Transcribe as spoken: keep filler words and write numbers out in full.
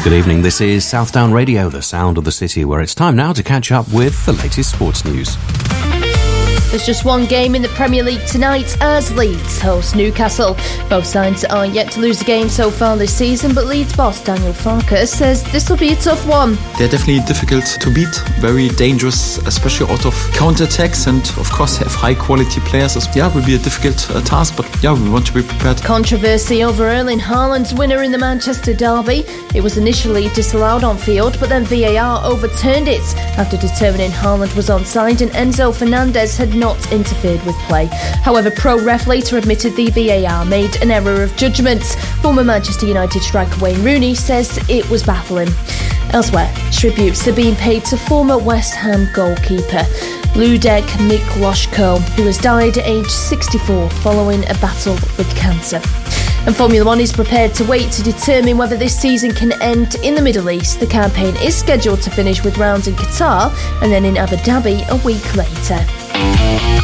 Good evening, this is Southdown Radio, the sound of the city, where it's time now to catch up with the latest sports news. There's just one game in the Premier League tonight as Leeds host Newcastle. Both sides are yet to lose a game so far this season, but Leeds boss Daniel Farke says this will be a tough one. They're definitely difficult to beat, very dangerous, especially out of counter-attacks, and of course have high-quality players. Yeah, it will be a difficult uh, task, but yeah, we want to be prepared. Controversy over Erling Haaland's winner in the Manchester derby. It was initially disallowed on field, but then V A R overturned it after determining Haaland was onside and Enzo Fernandez had not interfered with play. However, pro ref later admitted the V A R made an error of judgment. Former Manchester United striker Wayne Rooney says it was baffling. Elsewhere, tributes are being paid to former West Ham goalkeeper Ludek Mikloško, who has died at age sixty-four following a battle with cancer. And Formula One is prepared to wait to determine whether this season can end in the Middle East. The campaign is scheduled to finish with rounds in Qatar and then in Abu Dhabi a week later.